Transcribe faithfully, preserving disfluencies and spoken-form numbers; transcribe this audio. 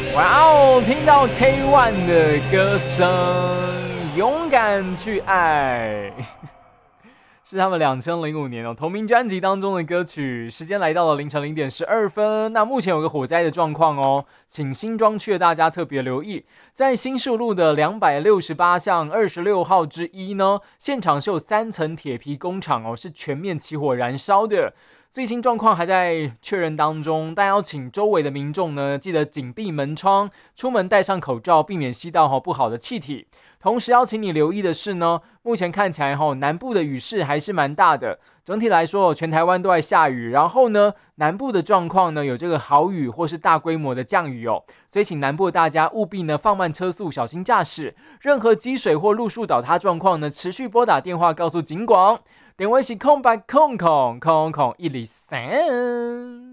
哇哦，听到 K 一 的歌声，勇敢去爱。是他们两千零五年哦同名专辑当中的歌曲。时间来到了凌晨零点十二分。那目前有个火灾的状况哦，请新庄区的大家特别留意，在新树路的两百六十八巷二十六号之一呢，现场是有三层铁皮工厂哦，是全面起火燃烧的。最新状况还在确认当中，但要请周围的民众呢，记得紧闭门窗，出门戴上口罩，避免吸到不好的气体。同时要请你留意的是呢，目前看起来南部的雨势还是蛮大的。整体来说，全台湾都在下雨，然后呢，南部的状况呢有这个豪雨或是大规模的降雨哦，所以请南部的大家务必呢放慢车速，小心驾驶。任何积水或路树倒塌状况呢，持续拨打电话告诉警广。电话是空白空空空空一零三。